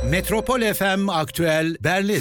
Metropol FM Aktüel Berlin.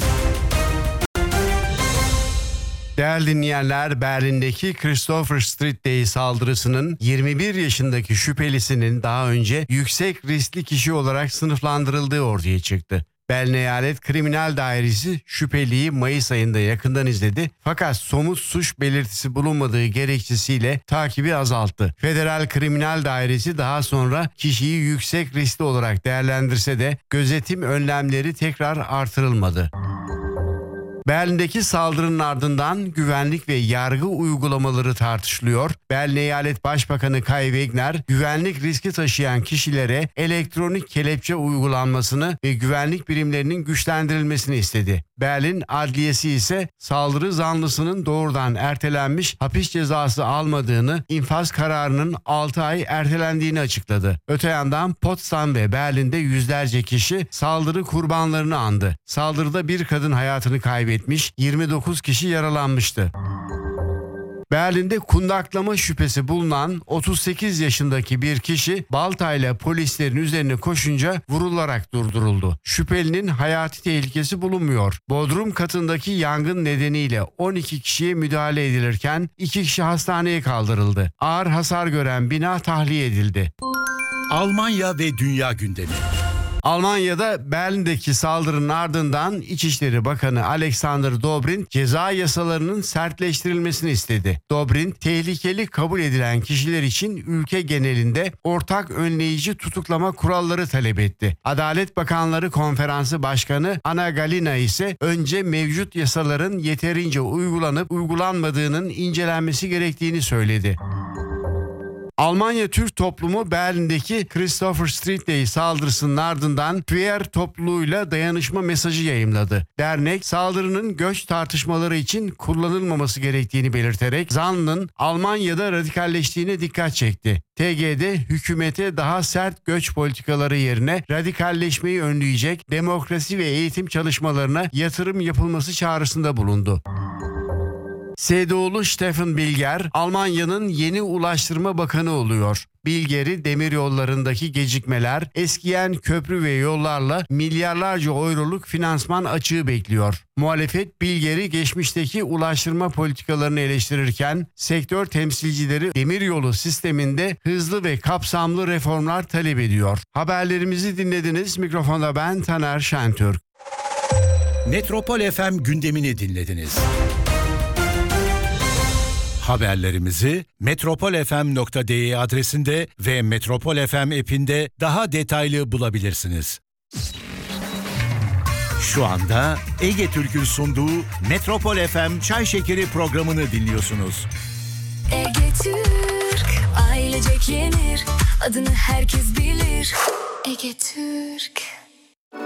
Değerli dinleyenler, Berlin'deki Christopher Street Day saldırısının 21 yaşındaki şüphelisinin daha önce yüksek riskli kişi olarak sınıflandırıldığı ortaya çıktı. Berlin Eyalet Kriminal Dairesi şüpheliyi Mayıs ayında yakından izledi fakat somut suç belirtisi bulunmadığı gerekçesiyle takibi azalttı. Federal Kriminal Dairesi daha sonra kişiyi yüksek riskli olarak değerlendirse de gözetim önlemleri tekrar artırılmadı. Berlin'deki saldırının ardından güvenlik ve yargı uygulamaları tartışılıyor. Berlin Eyalet Başbakanı Kai Wegner, güvenlik riski taşıyan kişilere elektronik kelepçe uygulanmasını ve güvenlik birimlerinin güçlendirilmesini istedi. Berlin Adliyesi ise saldırı zanlısının doğrudan ertelenmiş hapis cezası almadığını, infaz kararının 6 ay ertelendiğini açıkladı. Öte yandan Potsdam ve Berlin'de yüzlerce kişi saldırı kurbanlarını andı. Saldırıda bir kadın hayatını kaybetmiş, 29 kişi yaralanmıştı. Berlin'de kundaklama şüphesi bulunan 38 yaşındaki bir kişi baltayla polislerin üzerine koşunca vurularak durduruldu. Şüphelinin hayati tehlikesi bulunmuyor. Bodrum katındaki yangın nedeniyle 12 kişiye müdahale edilirken 2 kişi hastaneye kaldırıldı. Ağır hasar gören bina tahliye edildi. Almanya ve dünya gündemi. Almanya'da Berlin'deki saldırının ardından İçişleri Bakanı Alexander Dobrindt ceza yasalarının sertleştirilmesini istedi. Dobrindt, tehlikeli kabul edilen kişiler için ülke genelinde ortak önleyici tutuklama kuralları talep etti. Adalet Bakanları Konferansı Başkanı Anna Galina ise önce mevcut yasaların yeterince uygulanıp uygulanmadığının incelenmesi gerektiğini söyledi. Almanya Türk toplumu Berlin'deki Christopher Street Day saldırısının ardından queer topluluğuyla dayanışma mesajı yayımladı. Dernek saldırının göç tartışmaları için kullanılmaması gerektiğini belirterek zanlının Almanya'da radikalleştiğine dikkat çekti. TG'de hükümete daha sert göç politikaları yerine radikalleşmeyi önleyecek demokrasi ve eğitim çalışmalarına yatırım yapılması çağrısında bulundu. SDO'lu Stefan Bilger, Almanya'nın yeni Ulaştırma Bakanı oluyor. Bilger'i demiryollarındaki gecikmeler, eskiyen köprü ve yollarla milyarlarca euroluk finansman açığı bekliyor. Muhalefet Bilger'i geçmişteki ulaştırma politikalarını eleştirirken sektör temsilcileri demiryolu sisteminde hızlı ve kapsamlı reformlar talep ediyor. Haberlerimizi dinlediniz. Mikrofonda ben Taner Şentürk. Metropol FM gündemini dinlediniz. Haberlerimizi metropolfm.de adresinde ve Metropol FM app'inde daha detaylı bulabilirsiniz. Şu anda Ege Türk'ün sunduğu Metropol FM Çay Şekeri programını dinliyorsunuz. Ege Türk, ailecek yenir, adını herkes bilir. Ege Türk.